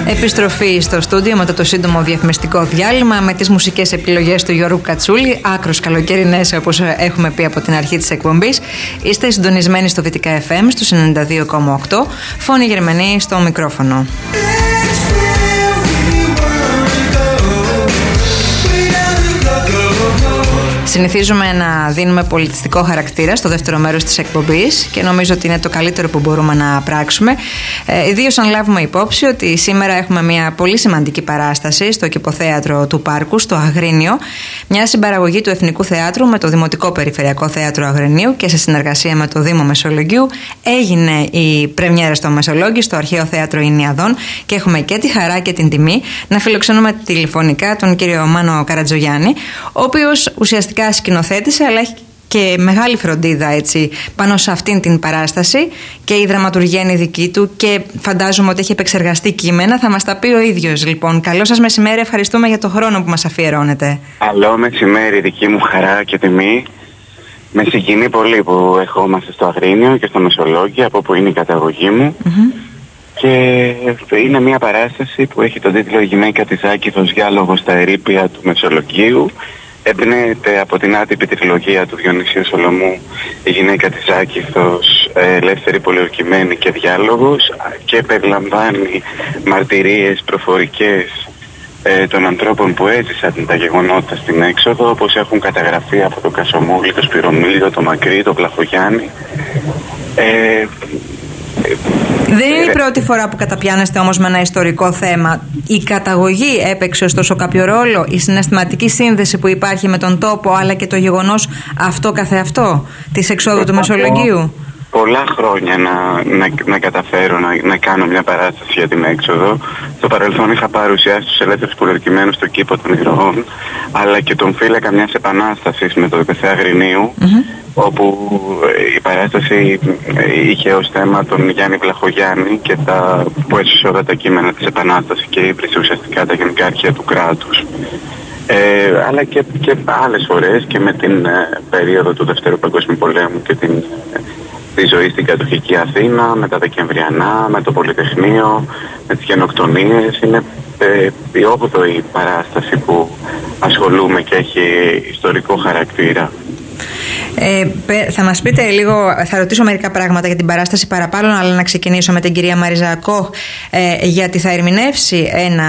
Επιστροφή στο στούντιο μετά το σύντομο διαφημιστικό διάλειμμα με τις μουσικές επιλογές του Γιώργου Κατσούλη, άκρως καλοκαιρινές όπως έχουμε πει από την αρχή της εκπομπής. Είστε συντονισμένοι στο Βυτικά FM στους 92,8, Φώνη Γερμανή στο μικρόφωνο. Συνηθίζουμε να δίνουμε πολιτιστικό χαρακτήρα στο δεύτερο μέρος της εκπομπής και νομίζω ότι είναι το καλύτερο που μπορούμε να πράξουμε. Ιδίως αν λάβουμε υπόψη ότι σήμερα έχουμε μια πολύ σημαντική παράσταση στο Κηποθέατρο του Πάρκου, στο Αγρίνιο. Μια συμπαραγωγή του Εθνικού Θεάτρου με το Δημοτικό Περιφερειακό Θέατρο Αγρινίου και σε συνεργασία με το Δήμο Μεσολογγίου. Έγινε η πρεμιέρα στο Μεσολόγγι, στο Αρχαίο Θέατρο Ινιαδών, και έχουμε και τη χαρά και την τιμή να φιλοξενούμε τηλεφωνικά τον κύριο Μάνο Καρατζογιάννη, ο οποίος ουσιαστικά σκηνοθέτησε, αλλά έχει και μεγάλη φροντίδα έτσι, πάνω σε αυτήν την παράσταση, και η δραματουργία είναι δική του και φαντάζομαι ότι έχει επεξεργαστεί κείμενα. Θα μας τα πει ο ίδιος. Λοιπόν, καλό σας μεσημέρι, ευχαριστούμε για το χρόνο που μας αφιερώνετε. Καλό μεσημέρι, δική μου χαρά και τιμή. Με συγκινεί πολύ που ερχόμαστε στο Αγρίνιο και στο Μεσολόγγι, από όπου είναι η καταγωγή μου. Και είναι μια παράσταση που έχει τον τίτλο «Η γυναίκα της Άκηθος, διάλογος στα ερείπια του Μεσολογγίου». Εμπνέεται από την άτυπη τριλογία του Διονυσίου Σολομού «Η γυναίκα της Άκηθος, ελεύθερη, πολιορκημένη και διάλογος», και περιλαμβάνει μαρτυρίες προφορικές των ανθρώπων που έζησαν τα γεγονότα στην έξοδο, όπως έχουν καταγραφεί από το Κασομούλη, το Σπυρομήλιο, το Μακρύ, το Πλαχογιάννη. Δεν είναι η πρώτη φορά που καταπιάνεστε όμως με ένα ιστορικό θέμα. Η καταγωγή έπαιξε ωστόσο κάποιο ρόλο, η συναισθηματική σύνδεση που υπάρχει με τον τόπο, αλλά και το γεγονός αυτό καθεαυτό της εξόδου του Μεσολογγίου. Πολλά χρόνια να καταφέρω να κάνω μια παράσταση για την έξοδο. Στο παρελθόν είχα παρουσιάσει τους ελεύθερους πολιορκημένους στο κήπο των Ηρωών, αλλά και τον φύλακα μιας επανάστασης με το ΔΠΘ Αγρινίου, όπου η παράσταση είχε ως θέμα τον Γιάννη Πλαχογιάννη και που έσωσε όλα τα κείμενα της επανάστασης και ήπλησε ουσιαστικά τα γενικά αρχεία του κράτους. Αλλά και άλλες φορές και με την περίοδο του Δευτέρου Παγκόσμιου Πολέμου και τη ζωή στην κατοχική Αθήνα, με τα Δεκεμβριανά, με το Πολυτεχνείο, με τις γενοκτονίες. Είναι η 8η παράσταση που ασχολούμαι και έχει ιστορικό χαρακτήρα. Θα μας πείτε λίγο, θα ρωτήσω μερικά πράγματα για την παράσταση παραπάνω, αλλά να ξεκινήσω με την κυρία Μαρίζα Κόχ, γιατί θα ερμηνεύσει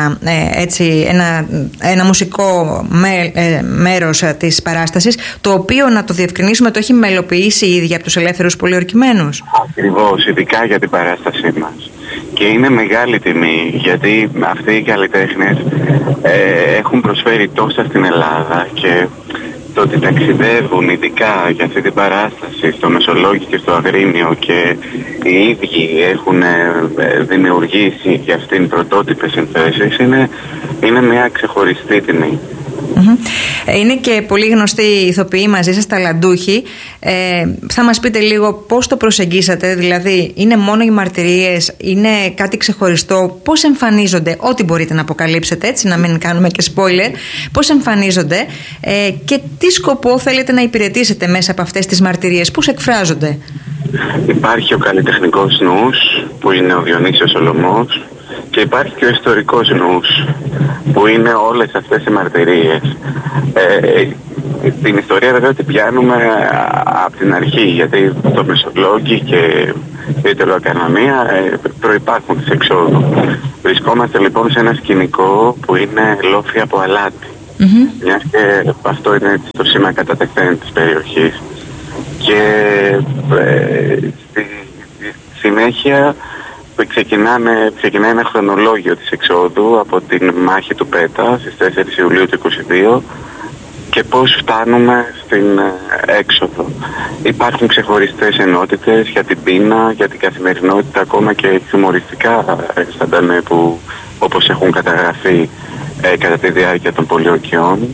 ένα μουσικό μέρος της παράστασης, το οποίο, να το διευκρινίσουμε, το έχει μελοποιήσει η ίδια από τους ελεύθερους πολιορκημένους. Ακριβώς, ειδικά για την παράστασή μας. Και είναι μεγάλη τιμή, γιατί αυτοί οι καλλιτέχνες έχουν προσφέρει τόσα στην Ελλάδα, και το ότι ταξιδεύουν ειδικά για αυτή την παράσταση στο Μεσολόγγι και στο Αγρίνιο και οι ίδιοι έχουν δημιουργήσει για αυτήν πρωτότυπες συνθέσεις είναι μια ξεχωριστή τιμή. Είναι και πολύ γνωστοί οι ηθοποιοί μαζί σας, ταλαντούχοι. Θα μας πείτε λίγο πώς το προσεγγίσατε, δηλαδή είναι μόνο οι μαρτυρίες, είναι κάτι ξεχωριστό, πώς εμφανίζονται, ό,τι μπορείτε να αποκαλύψετε, έτσι, να μην κάνουμε και spoiler, πώς εμφανίζονται και τι σκοπό θέλετε να υπηρετήσετε μέσα από αυτές τις μαρτυρίες, πώς εκφράζονται. Υπάρχει ο καλλιτεχνικός νους που είναι ο Διονύσιος Σολομός, και υπάρχει και ο ιστορικός νους που είναι όλες αυτές οι μαρτυρίες. Την ιστορία βέβαια την πιάνουμε από την αρχή, γιατί το Μεσολόγγι και η Τελοακαναμία προϋπάρχουν της εξόδου. Βρισκόμαστε λοιπόν σε ένα σκηνικό που είναι λόφι από αλάτι, μιας και αυτό είναι το σήμα κατά τεχθέν της περιοχής. Και στη συνέχεια ξεκινάει ένα χρονολόγιο της εξόδου από την μάχη του Πέτα στις 4 Ιουλίου του 22 και πώς φτάνουμε στην έξοδο. Υπάρχουν ξεχωριστές ενότητες για την πείνα, για την καθημερινότητα, ακόμα και χιουμοριστικά σταντανέ που όπως έχουν καταγραφεί κατά τη διάρκεια των πολιορκιών.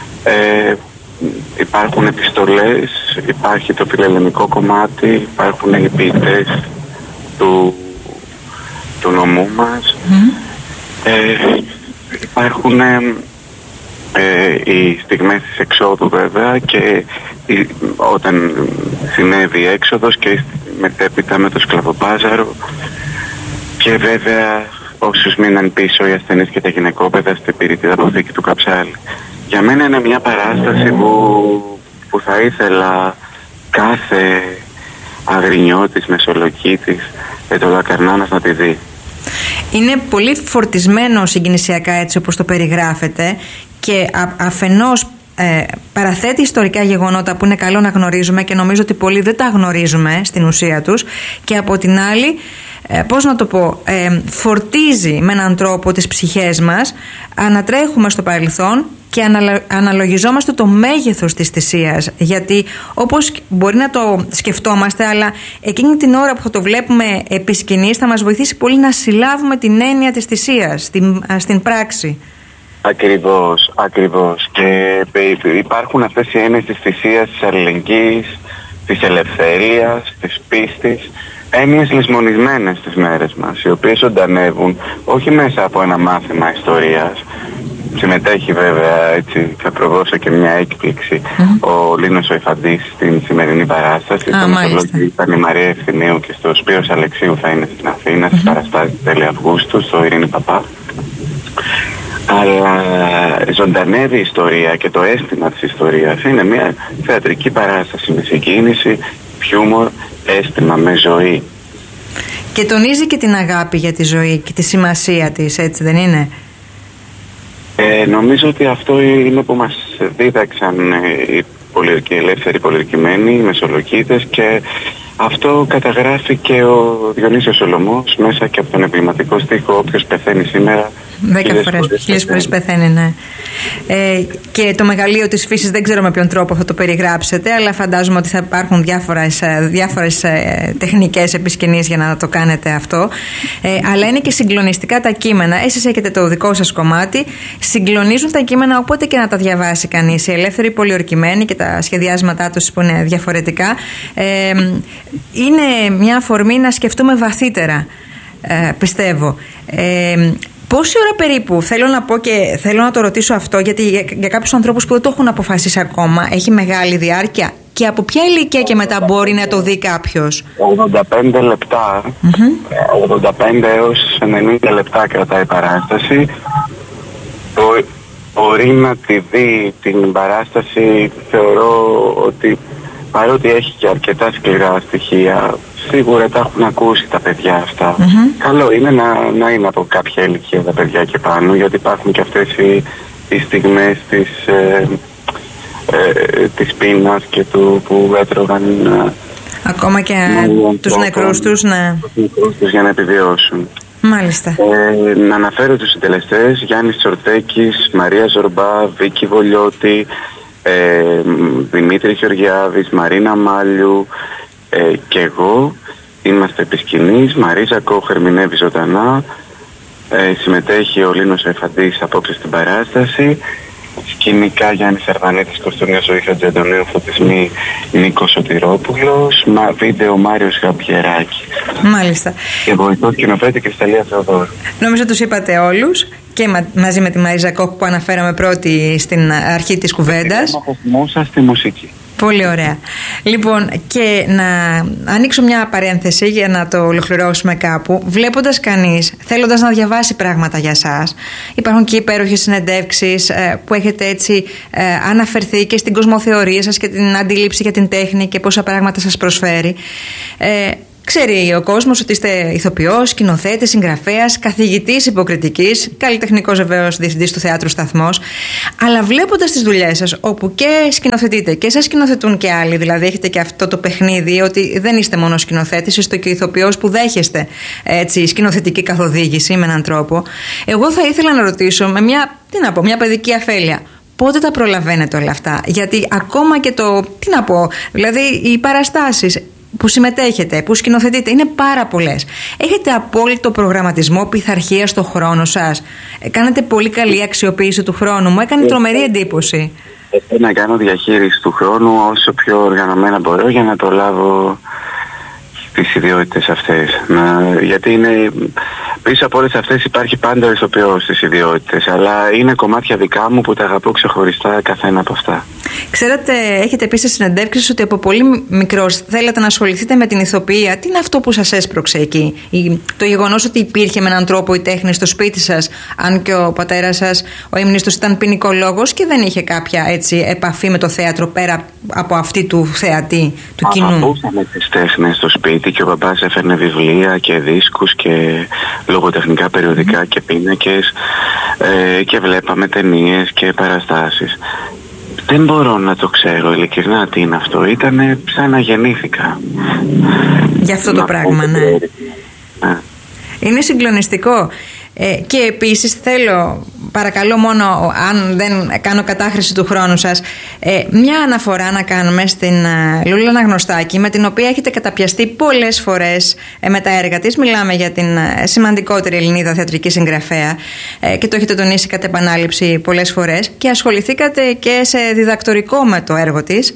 Υπάρχουν επιστολές, υπάρχει το φιλελληνικό κομμάτι, υπάρχουν οι ποιητές του νομού μας. Υπάρχουν οι στιγμές της εξόδου βέβαια, και όταν συνέβη η έξοδος και μετέπειτα με το Σκλαβοπάζαρο, και βέβαια όσους μείναν πίσω, οι ασθενείς και τα γυναικόπαιδα στην πυρητή αποθήκη του Καψάλη. Για μένα είναι μια παράσταση που θα ήθελα κάθε Αγρινιώτης, Μεσολογγίτης, Ετωλακαρνάνας να τη δει. Είναι πολύ φορτισμένο συγκινησιακά έτσι όπως το περιγράφεται και αφενός παραθέτει ιστορικά γεγονότα που είναι καλό να γνωρίζουμε και νομίζω ότι πολλοί δεν τα γνωρίζουμε στην ουσία τους, και από την άλλη πώς να το πω, φορτίζει με έναν τρόπο τις ψυχές μας, ανατρέχουμε στο παρελθόν και αναλογιζόμαστε το μέγεθος της θυσίας, γιατί όπως μπορεί να το σκεφτόμαστε, αλλά εκείνη την ώρα που θα το βλέπουμε επί σκηνής θα μας βοηθήσει πολύ να συλλάβουμε την έννοια της θυσίας στην πράξη. Ακριβώς. Και υπάρχουν αυτές οι έννοιες της θυσίας, της αλληλεγγύης, της ελευθερίας, της πίστης, έννοιες λησμονισμένες στις μέρες μας, οι οποίες ζωντανεύουν όχι μέσα από ένα μάθημα ιστορίας. Συμμετέχει βέβαια, έτσι θα προβώσω και μια έκπληξη, ο Λίνος ο Εφαντής στην σημερινή παράσταση. Στο Μεσολόγιο ήταν η Μαρία Ευθυμίου και στο Σπύρος Αλεξίου θα είναι στην Αθήνα, στις παραστάσεις τέλη Αυγούστου, στο Ειρήνη Παπά. Αλλά ζωντανεύει η ιστορία και το αίσθημα της ιστορίας. Είναι μια θεατρική παράσταση με συγκίνηση, χιούμορ, αίσθημα, με ζωή. Και τονίζει και την αγάπη για τη ζωή και τη σημασία της, έτσι δεν είναι? Νομίζω ότι αυτό είναι που μας δίδαξαν οι ελεύθεροι πολιορκημένοι, οι Μεσολογγίτες, και αυτό καταγράφει και ο Διονύσιος Σολωμός μέσα και από τον εμβληματικό στίχο «Όποιος πεθαίνει σήμερα 10 φορές πεθαίνει», ναι. Και το μεγαλείο της φύσης δεν ξέρω με ποιον τρόπο θα το περιγράψετε, αλλά φαντάζομαι ότι θα υπάρχουν διάφορες τεχνικές επισκηνής για να το κάνετε αυτό. Αλλά είναι και συγκλονιστικά τα κείμενα. Εσείς έχετε το δικό σας κομμάτι. Συγκλονίζουν τα κείμενα όποτε και να τα διαβάσει κανείς. Οι ελεύθεροι πολιορκημένοι και τα σχεδιάσματά τους που είναι διαφορετικά είναι μια αφορμή να σκεφτούμε βαθύτερα, πιστεύω. Πόση ώρα περίπου, θέλω να πω και θέλω να το ρωτήσω αυτό, γιατί για κάποιους ανθρώπους που δεν το έχουν αποφασίσει ακόμα, έχει μεγάλη διάρκεια, και από ποια ηλικία και μετά μπορεί να το δει κάποιος? 85 λεπτά, 85 έως 90 λεπτά κρατάει η παράσταση. Μπορεί να τη δει την παράσταση, θεωρώ ότι παρότι έχει και αρκετά σκληρά στοιχεία, σίγουρα τα έχουν ακούσει τα παιδιά αυτά. Καλό είναι να είναι από κάποια ηλικία τα παιδιά και πάνω, γιατί υπάρχουν και αυτές οι στιγμές της πείνας και του που έτρωγαν ακόμα και τους νεκρούς τους, ναι, για να επιβιώσουν. Μάλιστα. Να αναφέρω τους συντελεστές: Γιάννης Τσορτέκης, Μαρία Ζορμπά, Βίκη Βολιώτη, Δημήτρη Γεωργιάδης, Μαρίνα Μάλιου και εγώ. Είμαστε επί σκηνής. Μαρίζα Κόχ ερμηνεύει ζωντανά. Συμμετέχει ο Λίνος Εφαντής απόψε στην παράσταση. Σκηνικά Γιάννης Αρβανίτης, Κωνσταντίνος Ζωή Χατζηαντονίου, φωτισμοί Νίκος Σωτηρόπουλος, βίντεο Μάριος Γαμπιεράκη. Μάλιστα. Και βοηθός σκηνοθέτη Κρυσταλλία Θεοδόρου. Νομίζω τους είπατε όλους, και μαζί με τη Μαρίζα Κόχ που αναφέραμε πρώτη στην αρχή της κουβέντας. Και στη μουσική. Πολύ ωραία. Λοιπόν, και να ανοίξω μια παρένθεση για να το ολοκληρώσουμε κάπου. Βλέποντας κανείς, θέλοντας να διαβάσει πράγματα για σας, υπάρχουν και υπέροχες συνεντεύξεις που έχετε έτσι αναφερθεί και στην κοσμοθεωρία σας και την αντίληψη για την τέχνη και πόσα πράγματα σας προσφέρει. Ξέρει ο κόσμος ότι είστε ηθοποιός, σκηνοθέτης, συγγραφέας, καθηγητής υποκριτικής, καλλιτεχνικός βεβαίως διευθυντής του Θεάτρου Σταθμός. Αλλά βλέποντας τις δουλειές σας, όπου και σκηνοθετείτε και σας σκηνοθετούν και άλλοι, δηλαδή έχετε και αυτό το παιχνίδι ότι δεν είστε μόνο σκηνοθέτης, είστε και ηθοποιός που δέχεστε έτσι σκηνοθετική καθοδήγηση με έναν τρόπο. Εγώ θα ήθελα να ρωτήσω με μια παιδική αφέλεια. Πότε τα προλαβαίνετε όλα αυτά? Γιατί ακόμα και δηλαδή οι παραστάσεις που συμμετέχετε, που σκηνοθετείτε, είναι πάρα πολλές. Έχετε απόλυτο προγραμματισμό, πειθαρχία στο χρόνο σας? Κάνετε πολύ καλή αξιοποίηση του χρόνου? Μου έκανε τρομερή εντύπωση. Να κάνω διαχείριση του χρόνου όσο πιο οργανωμένα μπορώ για να το λάβω τις ιδιότητες αυτές. Γιατί είναι Πίσω από όλες αυτές υπάρχει πάντα ο ηθοποιός στις ιδιότητες, αλλά είναι κομμάτια δικά μου που τα αγαπώ ξεχωριστά καθένα από αυτά. Ξέρετε, έχετε πει σε συνεντεύξεις ότι από πολύ μικρός θέλατε να ασχοληθείτε με την ηθοποιία. Τι είναι αυτό που σας έσπρωξε εκεί? Το γεγονός ότι υπήρχε με έναν τρόπο η τέχνη στο σπίτι σας, αν και ο πατέρας σας, ο ύμνηστος, ήταν ποινικολόγος και δεν είχε κάποια έτσι επαφή με το θέατρο πέρα από αυτή του θεατή, του κοινού? Αγαπούσαμε τις τέχνες στο σπίτι και ο μπαμπάς έφερνε βιβλία και δίσκους και λογοτεχνικά περιοδικά και πίνακες και βλέπαμε ταινίες και παραστάσεις. Δεν μπορώ να το ξέρω ειλικρινά τι είναι αυτό. Ήτανε σαν να γεννήθηκα. Για αυτό το πράγμα, ναι. Είναι συγκλονιστικό. Και επίσης θέλω, παρακαλώ, μόνο αν δεν κάνω κατάχρηση του χρόνου σας, μια αναφορά να κάνουμε στην Λούλα Αναγνωστάκη, με την οποία έχετε καταπιαστεί πολλές φορές με τα έργα της. Μιλάμε για την σημαντικότερη Ελληνίδα θεατρική συγγραφέα και το έχετε τονίσει κατ' επανάληψη πολλές φορές και ασχοληθήκατε και σε διδακτορικό με το έργο της.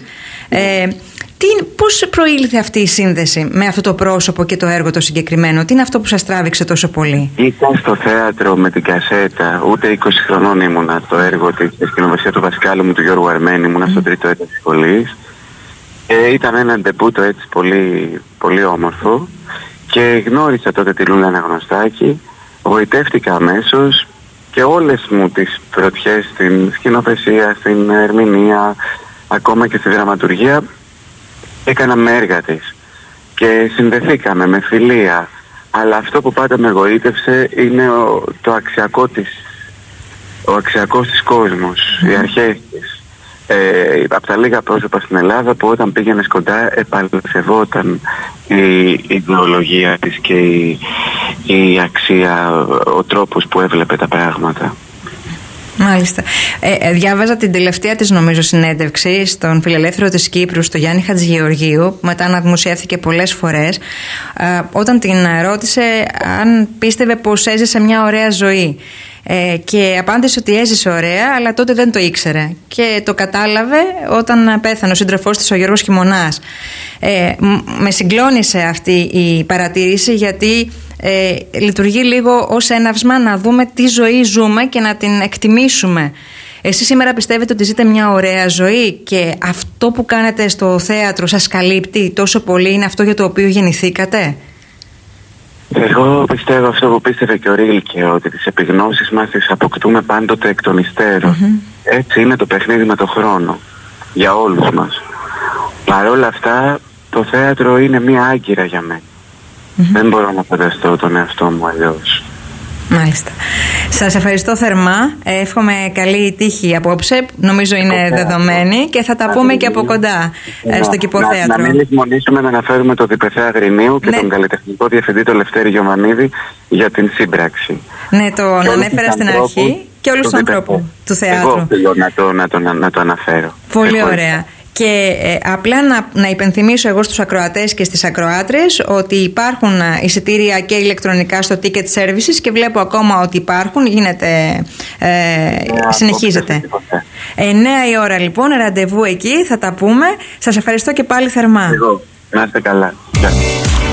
Πώς προήλθε αυτή η σύνδεση με αυτό το πρόσωπο και το έργο το συγκεκριμένο? Τι είναι αυτό που σας τράβηξε τόσο πολύ? Ήταν στο θέατρο με την κασέτα, ούτε 20 χρονών ήμουνα, το έργο της σκηνογραφία του Βασκάλου μου, του Γιώργου Αρμένη, ήμουνα στο τρίτο έτος της σχολής. Ήταν ένα ντεμπούτο έτσι πολύ, πολύ όμορφο και γνώρισα τότε τη Λούλα Αναγνωστάκη, γοητεύτηκα αμέσως και όλες μου τις πρωτιές στην σκηνοθεσία, στην ερμηνεία, ακόμα και στη δραματουργία, έκαναμε έργα της και συνδεθήκαμε με φιλία, αλλά αυτό που πάντα με εγωίτευσε είναι το αξιακό της, ο αξιακός της κόσμος, οι αρχές της. Από τα λίγα πρόσωπα στην Ελλάδα που όταν πήγαινες κοντά επαληθευόταν η ιδεολογία της και η αξία, ο τρόπος που έβλεπε τα πράγματα. Μάλιστα. Διάβαζα την τελευταία της, νομίζω, συνέντευξη στον Φιλελεύθερο της Κύπρου, στο Γιάννη Χατζηγεωργίου, που μετά αναδημοσιεύθηκε πολλές φορές, όταν την ρώτησε αν πίστευε πως έζησε μια ωραία ζωή. Και απάντησε ότι έζησε ωραία, αλλά τότε δεν το ήξερε και το κατάλαβε όταν πέθανε ο σύντροφός της, ο Γιώργος Χειμωνάς. Με συγκλώνησε αυτή η παρατήρηση, γιατί λειτουργεί λίγο ως έναυσμα να δούμε τι ζωή ζούμε και να την εκτιμήσουμε. Εσείς σήμερα πιστεύετε ότι ζείτε μια ωραία ζωή και αυτό που κάνετε στο θέατρο σας καλύπτει τόσο πολύ, είναι αυτό για το οποίο γεννηθήκατε? Εγώ πιστεύω αυτό που πίστευε και ο Ρίλκε, ότι τις επιγνώσεις μας τις αποκτούμε πάντοτε εκ των υστέρων. Έτσι είναι το παιχνίδι με το χρόνο για όλους μας. Παρ' όλα αυτά το θέατρο είναι μια άγκυρα για μένα. Δεν μπορώ να φανταστώ τον εαυτό μου αλλιώς. Μάλιστα. Σας ευχαριστώ θερμά. Εύχομαι καλή τύχη απόψε. Νομίζω είναι δεδομένη και θα τα πούμε και από κοντά στο Κηποθέατρο. Να μην λησμονήσουμε να αναφέρουμε το Διπεθέ Αγρινίου και τον καλλιτεχνικό διευθυντή, τον Λευτέρη Γιωμανίδη, για την σύμπραξη. Ναι, τον ανέφερα στην αρχή και όλους τους ανθρώπους του θεάτρου. Εγώ θέλω να το αναφέρω. Πολύ ωραία. Και απλά να υπενθυμίσω εγώ στους ακροατές και στις ακροάτρες ότι υπάρχουν εισιτήρια και ηλεκτρονικά στο Ticket Services και βλέπω ακόμα ότι υπάρχουν, συνεχίζεται. 9 η ώρα λοιπόν, ραντεβού εκεί, θα τα πούμε. Σας ευχαριστώ και πάλι θερμά. Εγώ, να είστε καλά.